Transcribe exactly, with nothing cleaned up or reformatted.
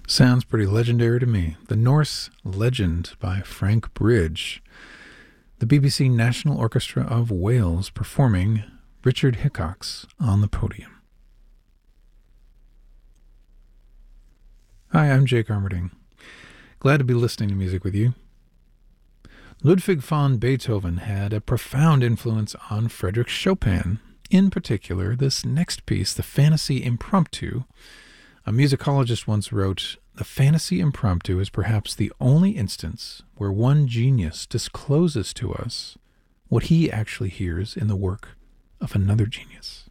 Sounds pretty legendary to me. The Norse Legend by Frank Bridge. The B B C National Orchestra of Wales performing Richard Hickox on the podium. Hi, I'm Jake Armerding. Glad to be listening to music with you. Ludwig van Beethoven had a profound influence on Frédéric Chopin. In particular, this next piece, the Fantasy Impromptu. A musicologist once wrote, "The Fantasy Impromptu is perhaps the only instance where one genius discloses to us what he actually hears in the work of another genius."